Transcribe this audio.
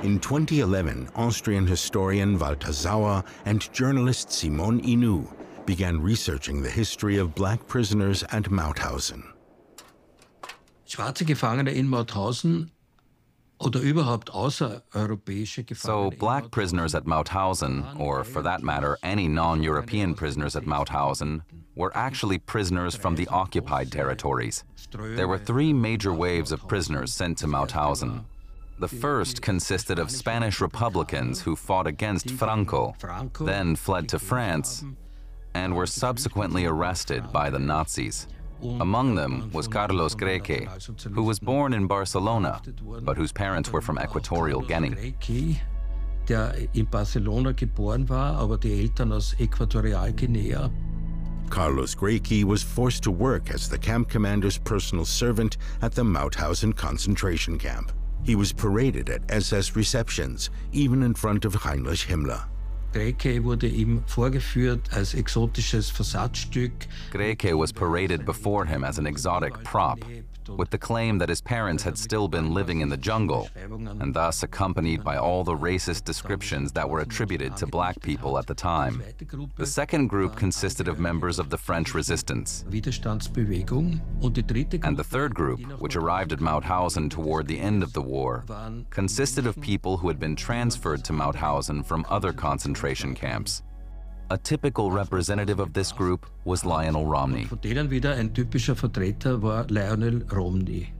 In 2011, Austrian historian Walter Sauer and journalist Simone Inu began researching the history of black prisoners at Mauthausen. Schwarze Gefangene in Mauthausen oder überhaupt außereuropäische Gefangene. So black prisoners at Mauthausen, or for that matter, any non-European prisoners at Mauthausen, were actually prisoners from the occupied territories. There were three major waves of prisoners sent to Mauthausen. The first consisted of Spanish Republicans who fought against Franco, then fled to France, and were subsequently arrested by the Nazis. Among them was Carlos Greke, who was born in Barcelona, but whose parents were from Equatorial Guinea. Der in Barcelona geboren war, aber die Eltern aus Äquatorialguinea. Carlos Greke was forced to work as the camp commander's personal servant at the Mauthausen concentration camp. He was paraded at SS receptions, even in front of Heinrich Himmler. Greke wurde ihm vorgeführt als exotisches Versatzstück. Greke was paraded before him as an exotic prop, with the claim that his parents had still been living in the jungle, and thus accompanied by all the racist descriptions that were attributed to black people at the time. The second group consisted of members of the French resistance. And the third group, which arrived at Mauthausen toward the end of the war, consisted of people who had been transferred to Mauthausen from other concentration camps. A typical representative of this group was Lionel Romney. Von denen wieder ein typischer Vertreter war Lionel Romney.